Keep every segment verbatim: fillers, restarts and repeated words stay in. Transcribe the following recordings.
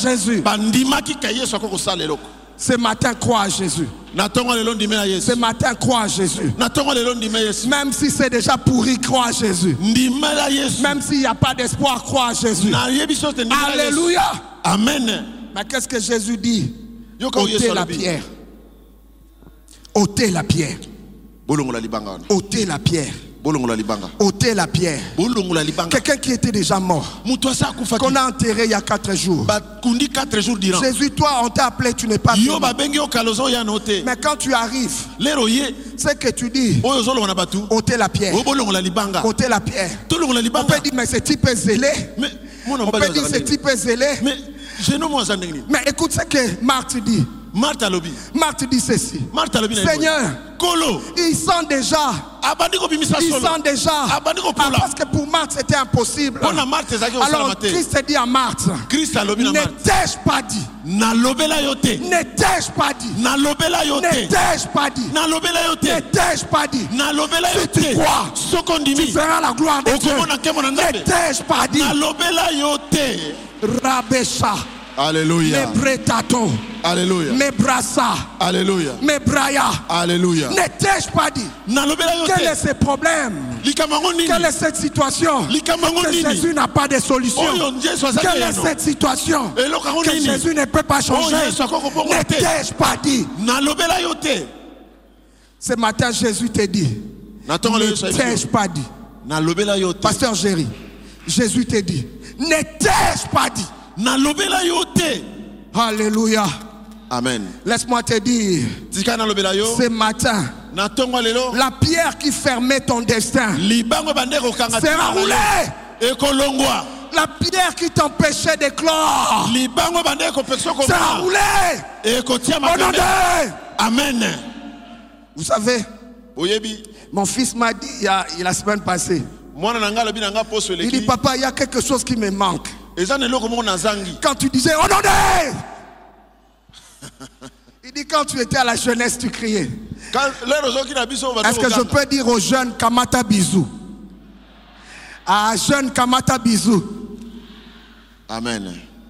Jésus. Ce matin, crois à Jésus. Ce matin, crois à Jésus. Même si c'est déjà pourri, crois à Jésus. Même s'il n'y a pas d'espoir, crois à Jésus. Alléluia. Amen. Mais qu'est-ce que Jésus dit? Ôtez la pierre. Ôtez la pierre. Ôtez la pierre. Ôtez la pierre. Quelqu'un qui était déjà mort, qu'on a enterré il y a quatre jours. Jésus, toi, on t'a appelé, tu n'es pas venu. Mais quand tu arrives, c'est que tu dis, ôtez la pierre. Ôtez la pierre. On peut dire, mais ce type est zélé. On peut dire, ce type est zélé. Mais écoute ce que Marthe dit. Marthe dit ceci. Seigneur, ils sont déjà. Ils sont déjà. Ah, parce que pour Marthe c'était impossible. Alors Christ dit à Marthe, n'ai-je pas dit? N'ai-je pas dit? N'ai-je pas dit? N'ai-je pas dit? Si tu crois, tu feras la gloire de Dieu. N'ai-je pas dit? Rabesha. Alléluia. Me bretato. Alléluia. Me brassa. Alléluia. Me braya. Alléluia. N'ai-je pas dit? Quel est ce problème? Quelle est cette situation? Que Jésus n'a pas de solution. Quelle est cette situation? Que Jésus ne peut pas changer. N'ai-je pas dit? Ce matin, Jésus te dit. N'ai-je pas dit? Pasteur Géry, Jésus te dit. N'ai-je pas dit? Alléluia. Amen. Laisse-moi te dire, ce matin, la pierre qui fermait ton destin sera roulée. La pierre qui t'empêchait d'éclore sera roulée. Au nom de... Amen. Vous savez, mon fils m'a dit il y a, la semaine passée, il dit, papa, il y a quelque chose qui me manque. Quand tu disais, oh non, il dit, quand tu étais à la jeunesse, tu criais. Est-ce que je peux dire aux jeunes, Kamata bisou? À jeunes, Kamata bisou. Amen.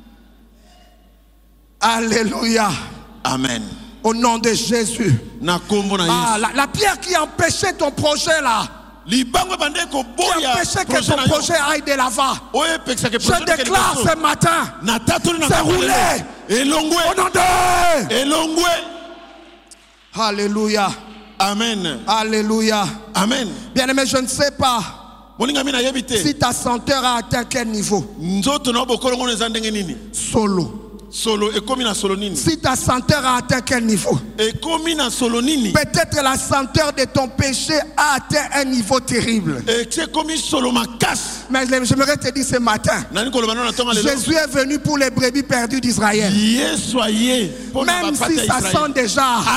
Alléluia. Amen. Au nom de Jésus. Ah, la, la pierre qui empêchait ton projet là. Qui empêchait que ton projet aille de l'avant. Je déclare ce matin, c'est roulé. Au nom de... Alléluia. Amen. Alléluia. Amen. Bien aimé, je ne sais pas si ta senteur a atteint quel niveau. Solo. Solo et comme na solo nini. Si ta senteur a atteint quel niveau? Et comme na solo nini. Peut-être la senteur de ton péché a atteint un niveau terrible. Et c'est comme solo ma casse. Mais j'aimerais te dire ce matin, Jésus est venu pour les brebis perdues d'Israël. Même si ça sent déjà